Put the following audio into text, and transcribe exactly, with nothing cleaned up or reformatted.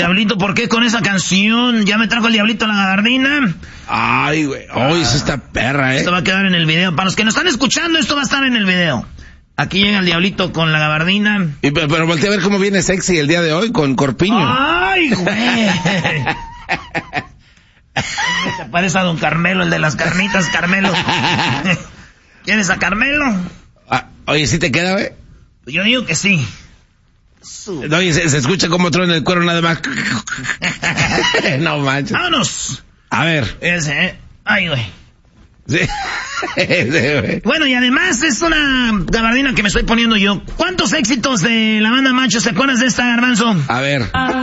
Diablito, ¿por qué con esa canción? Ya me trajo el Diablito la gabardina. Ay, güey. Hoy es esta perra, eh. Esto va a quedar en el video. Para los que nos están escuchando, esto va a estar en el video. Aquí llega el Diablito con la gabardina. Y, pero, pero voltea a ver cómo viene sexy el día de hoy con corpiño. ¡Ay, güey! Te parece a don Carmelo, el de las carnitas, Carmelo. ¿Quieres a Carmelo? Ah, oye, ¿sí te queda, güey? Yo digo que sí. No, oye, se, se escucha como truena el cuero nada más. No manches. ¡Vámonos! A ver. Ese, ¿eh? Ay, güey. Sí. Ese, güey. Bueno, y además es una gabardina que me estoy poniendo yo. ¿Cuántos éxitos de la banda Macho te acuerdas de esta, Garbanzo? A ver.